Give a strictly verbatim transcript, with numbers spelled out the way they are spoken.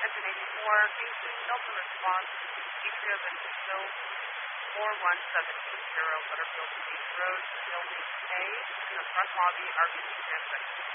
Engine eighty-four, can you please shelter response to Atria Ventino four one seven two zero Butterfield Beach Road, Building A, in the front lobby, R V C transit.